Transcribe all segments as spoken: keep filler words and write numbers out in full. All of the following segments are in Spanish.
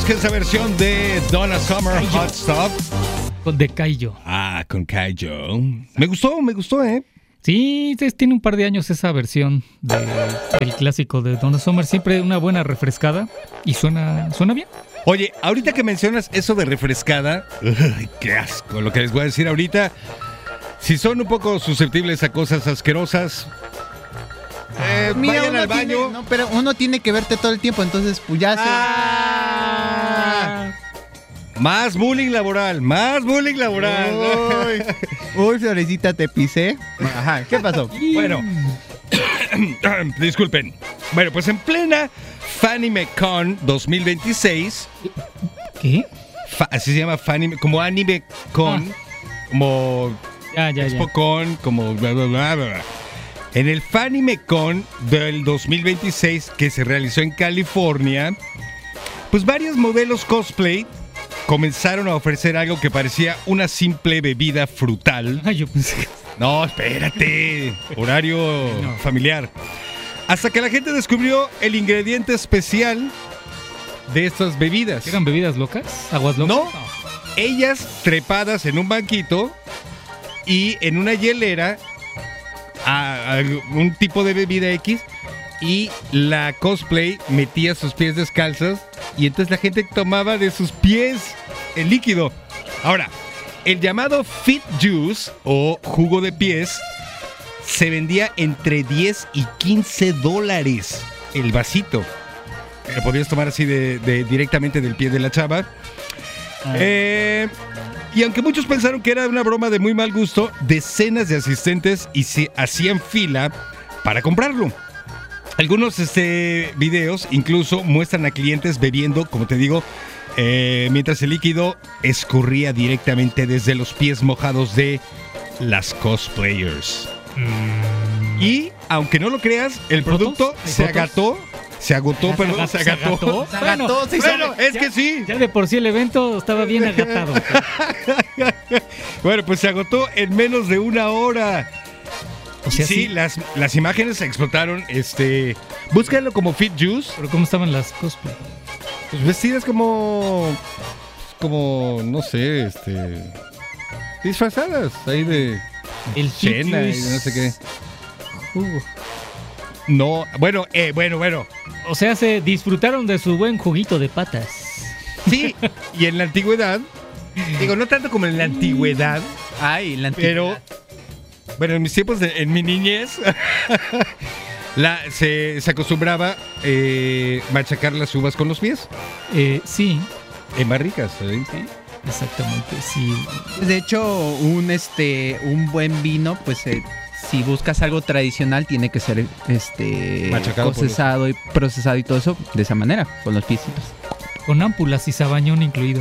que esa versión de Donna Summer, Hot Stuff. Con de Kaijo. Ah, con Kaijo. Me gustó, me gustó, ¿eh? Sí, tiene un par de años esa versión de, del clásico de Donna Summer. Siempre una buena refrescada y suena, suena bien. Oye, ahorita que mencionas eso de refrescada, ¡ay, qué asco! Lo que les voy a decir ahorita, si son un poco susceptibles a cosas asquerosas, eh, Mira, vayan uno al baño. tiene- no, pero uno tiene que verte todo el tiempo, entonces pues ya se... Ah, más bullying laboral, más bullying laboral. Uy, uy, Florecita, te pisé. Ajá, ¿qué pasó? Bueno, disculpen. Bueno, pues en plena FanimeCon dos mil veintiséis, ¿Qué? fa- así se llama Fanime, como AnimeCon, como Ya, ya, ya. ExpoCon, como bla, bla, bla, bla, bla. En el FanimeCon del dos mil veintiséis que se realizó en California, pues varios modelos cosplay comenzaron a ofrecer algo que parecía una simple bebida frutal. Ay, yo pensé que... No, espérate, horario familiar. Hasta que la gente descubrió el ingrediente especial de estas bebidas. ¿Eran bebidas locas? ¿Aguas locas? No, ellas trepadas en un banquito y en una hielera a, a un tipo de bebida X, y la cosplay metía sus pies descalzos y entonces la gente tomaba de sus pies el líquido. Ahora, el llamado Fit Juice o jugo de pies se vendía entre diez y quince dólares el vasito. Lo podías tomar así de, de- directamente del pie de la chava. Eh, y aunque muchos pensaron que era una broma de muy mal gusto, decenas de asistentes y se hacían fila para comprarlo. Algunos este, videos incluso muestran a clientes bebiendo, como te digo, eh, mientras el líquido escurría directamente desde los pies mojados de las cosplayers. Y, aunque no lo creas, el ¿Fotos? producto ¿Hay se fotos? agotó, se agotó, ¿Ya perdón, se agató. Se agató, se hizo- Bueno, es ya- que sí. Ya de por sí el evento estaba bien agatado. Bueno, pues se agotó en menos de una hora. O sea, sí, sí. Las, las imágenes explotaron. Este, búscalo como Fit Juice. Pero ¿cómo estaban las cosplay? Pues vestidas como, como, no sé, este, disfrazadas ahí de El cena y Fit de no sé qué. Jugo. No, bueno, eh, bueno, bueno. O sea, se disfrutaron de su buen juguito de patas. Sí, y en la antigüedad, digo, no tanto como en la antigüedad, Ay, la pero, antigüedad. bueno, en mis tiempos, de- en mi niñez, la, se, se acostumbraba eh, machacar las uvas con los pies, Eh, sí, en barricas, ¿eh? Sí. exactamente, sí. De hecho, un este un buen vino, pues eh, si buscas algo tradicional tiene que ser este Machacado por procesado y procesado y todo eso de esa manera, con los piecitos. Con ámpulas y sabañón incluido.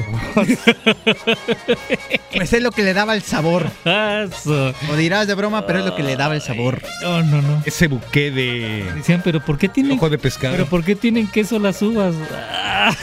Pues es lo que le daba el sabor. Eso. Lo dirás de broma, pero es lo que le daba el sabor. No, no, no. Ese buque de Decían, pero ¿por qué tienen, ojo de pescado. pero ¿por qué tienen queso las uvas? Ah,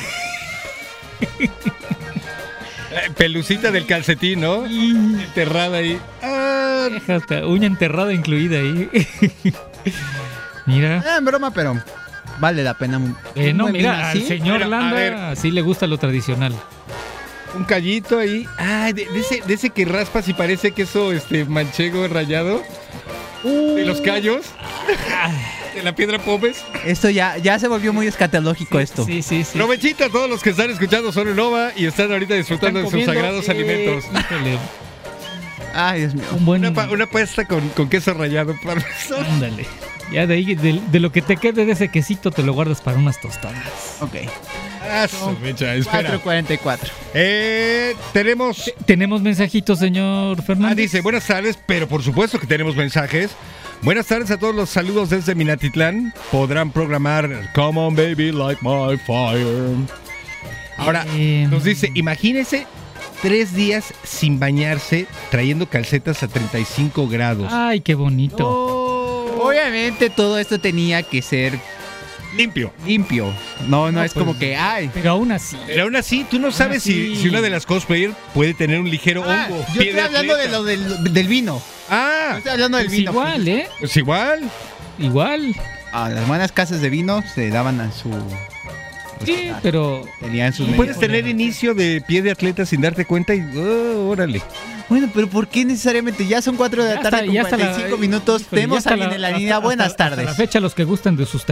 Eh, pelucita del calcetín, ¿no? Enterrada ahí. Ah, hasta uña enterrada incluida ahí. Mira. Ah, en broma, pero vale la pena. un- Eh, un no, buen mira, vino al así. señor Pero, a Landa ver. sí le gusta lo tradicional. un callito ahí. Ah, de, de ese, de ese que raspas y parece queso este, manchego rallado. De los callos. De la piedra Pómez. Esto ya, ya se volvió muy escatológico esto. Sí, sí, sí. Provechito a todos los que están escuchando Solo Nova y están ahorita disfrutando Están de sus comiendo, sagrados eh, alimentos. híjole, Ay, Dios mío. un buen... Una, pa- una pasta con, con queso rallado. parmesano. Ándale. Ya de ahí, de, de lo que te quede de ese quesito, te lo guardas para unas tostadas. Ok. Ah, su mecha, espera. cuatro cuarenta y cuatro. Eh, tenemos... ¿Tenemos mensajitos, señor Fernández? Ah, dice, buenas tardes, pero por supuesto que tenemos mensajes. Buenas tardes a todos los saludos desde Minatitlán. Podrán programar Come on baby, light my fire. Ahora, Eh, nos dice, imagínese tres días sin bañarse trayendo calcetas a treinta y cinco grados. Ay, qué bonito. Obviamente todo esto tenía que ser Limpio. limpio. No, no, No, es pues, como que, ay. Pero aún así. Pero aún así, tú no sabes si, sí. si una de las cosplayers puede tener un ligero Ah, hongo. yo pie estoy hablando de atleta. lo del, del vino. Yo Ah, estoy hablando del Pues vino. igual, ¿eh? pues igual. Igual. A las buenas casas de vino se daban a su pues, Sí, ah, pero tenía en sus Puedes medios. tener inicio de pie de atleta sin darte cuenta y oh, órale. Bueno, pero ¿por qué necesariamente? Ya son cuatro de la ya tarde está- con ya está la- cuarenta y cinco minutos. híjole, Tenemos ya a está alguien la- en la hasta- línea. hasta- Buenas hasta tardes. la fecha, los que gustan de sus